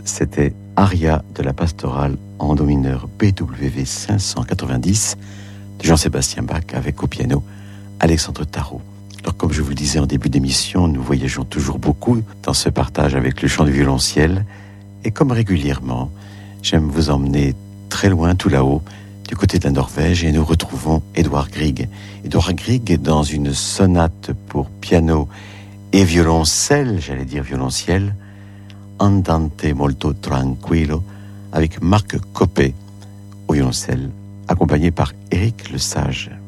C'était Aria de la pastorale en do mineur BWV 590 de Jean-Sébastien Bach avec au piano Alexandre Tarot. Alors comme je vous le disais en début d'émission, nous voyageons toujours beaucoup dans ce partage avec le chant du violonciel et comme régulièrement, j'aime vous emmener très loin tout là-haut du côté de la Norvège et nous retrouvons Edvard Grieg. Edvard Grieg dans une sonate pour piano et violoncelle, j'allais dire violonciel, Andante molto tranquillo, avec Marc Coppet au violoncelle, accompagné par Éric Lesage.